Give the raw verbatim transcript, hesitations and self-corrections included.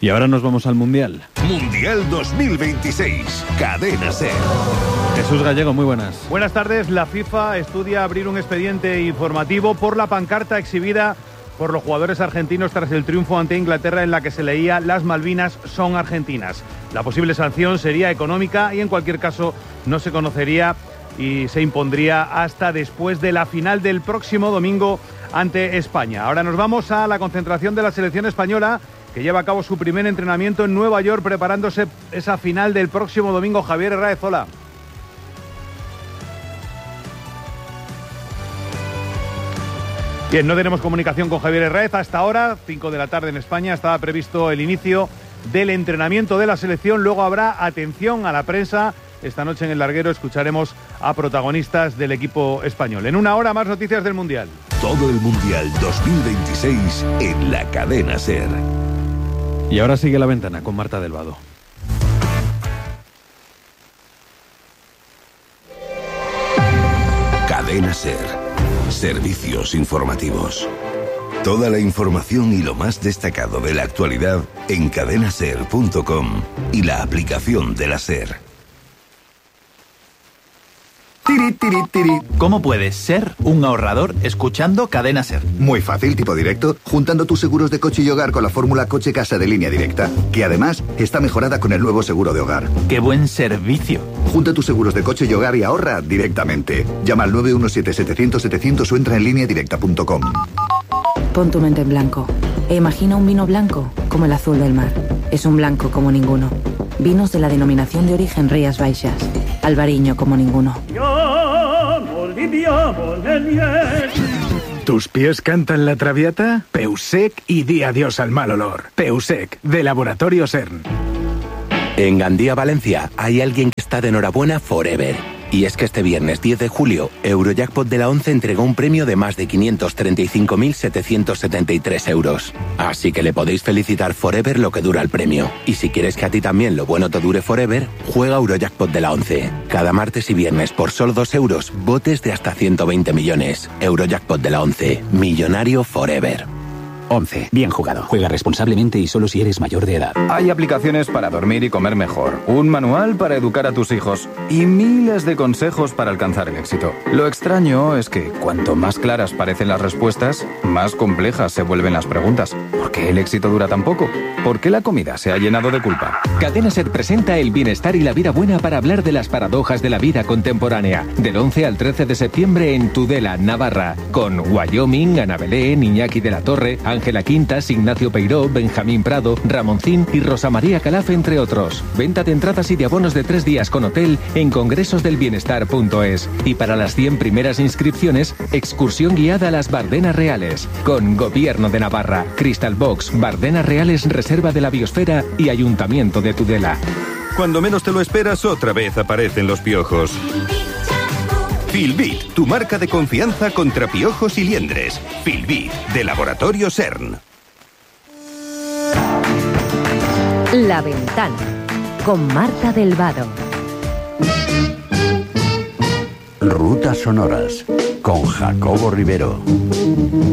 Y ahora nos vamos al Mundial. Mundial dos mil veintiséis, Cadena SER. Jesús Gallego, muy buenas. Buenas tardes. La FIFA estudia abrir un expediente informativo por la pancarta exhibida por los jugadores argentinos tras el triunfo ante Inglaterra, en la que se leía "Las Malvinas son argentinas". La posible sanción sería económica y en cualquier caso no se conocería y se impondría hasta después de la final del próximo domingo ante España. Ahora nos vamos a la concentración de la selección española, que lleva a cabo su primer entrenamiento en Nueva York, preparándose esa final del próximo domingo. Javier Herráez, hola. Bien, no tenemos comunicación con Javier Herráez hasta ahora, cinco de la tarde en España. Estaba previsto el inicio del entrenamiento de la selección. Luego habrá atención a la prensa. Esta noche en el larguero escucharemos a protagonistas del equipo español. En una hora más noticias del Mundial. Todo el Mundial dos mil veintiséis en la Cadena SER. Y ahora sigue La Ventana con Marta del Vado. Cadena SER. Servicios informativos. Toda la información y lo más destacado de la actualidad en cadena ser punto com y la aplicación de la SER. Tiri, tiri, tiri. ¿Cómo puedes ser un ahorrador escuchando Cadena SER? Muy fácil, tipo directo, juntando tus seguros de coche y hogar con la fórmula Coche-Casa de Línea Directa, que además está mejorada con el nuevo seguro de hogar. ¡Qué buen servicio! Junta tus seguros de coche y hogar y ahorra directamente. Llama al nueve uno siete, setecientos, setecientos o entra en línea directa punto com. Pon tu mente en blanco e imagina un vino blanco como el azul del mar. Es un blanco como ninguno. Vinos de la denominación de origen Rías Baixas. Albariño como ninguno. ¿Tus pies cantan la traviata? Peusec y di adiós al mal olor. Peusec, de Laboratorio CERN. En Gandía, Valencia, hay alguien que está de enhorabuena forever. Y es que este viernes diez de julio, Eurojackpot de la once entregó un premio de más de quinientos treinta y cinco mil setecientos setenta y tres euros. Así que le podéis felicitar forever lo que dura el premio. Y si quieres que a ti también lo bueno te dure forever, juega Eurojackpot de la once. Cada martes y viernes por solo dos euros, botes de hasta ciento veinte millones. Eurojackpot de la once. Millonario forever. once. Bien jugado. Juega responsablemente y solo si eres mayor de edad. Hay aplicaciones para dormir y comer mejor, un manual para educar a tus hijos y miles de consejos para alcanzar el éxito. Lo extraño es que cuanto más claras parecen las respuestas, más complejas se vuelven las preguntas. ¿Por qué el éxito dura tan poco? ¿Por qué la comida se ha llenado de culpa? Cadena SER presenta el bienestar y la vida buena para hablar de las paradojas de la vida contemporánea. Del once al trece de septiembre en Tudela, Navarra, con Wyoming, Ana Belén, Iñaki de la Torre, Ángela Quintas, Ignacio Peiró, Benjamín Prado, Ramoncín y Rosa María Calaf, entre otros. Venta de entradas y de abonos de tres días con hotel en congresosdelbienestar punto es. Y para las cien primeras inscripciones, excursión guiada a las Bardenas Reales, con Gobierno de Navarra, Crystal Box, Bardenas Reales, Reserva de la Biosfera y Ayuntamiento de Tudela. Cuando menos te lo esperas, otra vez aparecen los piojos. Filbit, tu marca de confianza contra piojos y liendres. Filbit, de Laboratorio CERN. La Ventana, con Marta del Vado. Rutas sonoras, con Jacobo Rivero.